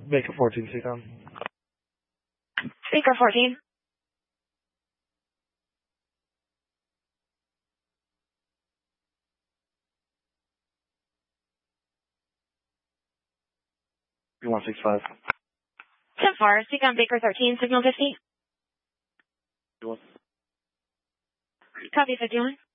Baker 14, speak on. Baker 14. You 165. 10-4, speak on Baker 13, signal 50. You want? Copy 51.